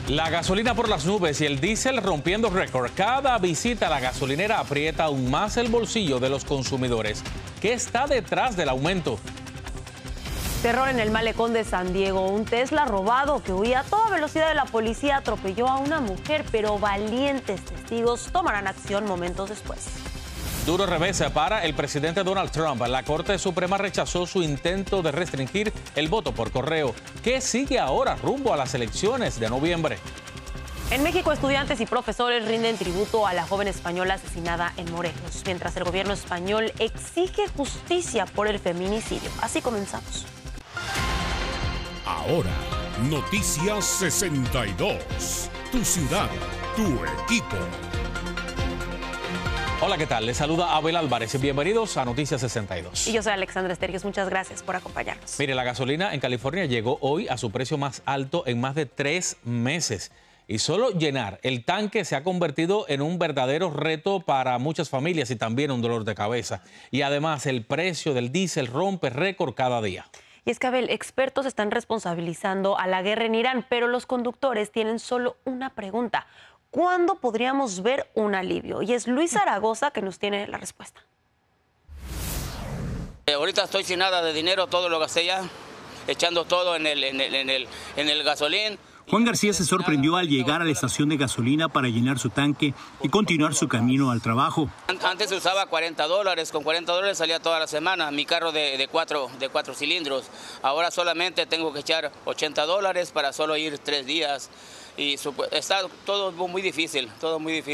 La gasolina por las nubes y el diésel rompiendo récord. Cada visita a la gasolinera aprieta aún más el bolsillo de los consumidores. ¿Qué está detrás del aumento? Terror en el malecón de San Diego. Un Tesla robado que huía a toda velocidad de la policía atropelló a una mujer, pero valientes testigos tomarán acción momentos después. Duro revés para el presidente Donald Trump. La Corte Suprema rechazó su intento de restringir el voto por correo. ¿Qué sigue ahora rumbo a las elecciones de noviembre? En México, estudiantes y profesores rinden tributo a la joven española asesinada en Morelos, mientras el gobierno español exige justicia por el feminicidio. Así comenzamos. Ahora, Noticias 62. Tu ciudad, tu equipo. Hola, ¿qué tal? Les saluda Abel Álvarez. Bienvenidos a Noticias 62. Y yo soy Alexandra Estergios. Muchas gracias por acompañarnos. Mire, la gasolina en California llegó hoy a su precio más alto en más de 3 meses. Y solo llenar el tanque se ha convertido en un verdadero reto para muchas familias y también un dolor de cabeza. Y además, el precio del diésel rompe récord cada día. Y es que, Abel, expertos están responsabilizando a la guerra en Irán, pero los conductores tienen solo una pregunta. ¿Cuándo podríamos ver un alivio? Y es Luis Zaragoza que nos tiene la respuesta. Ahorita estoy sin nada de dinero, todo lo gasté ya, echando todo en el gasolín. Juan García se sorprendió al llegar a la estación de gasolina para llenar su tanque y continuar su camino al trabajo. Antes se usaba $40, con $40 salía toda la semana, mi carro de cuatro cilindros. Ahora solamente tengo que echar $80 para solo ir 3 días. Y está todo muy difícil, todo muy difícil.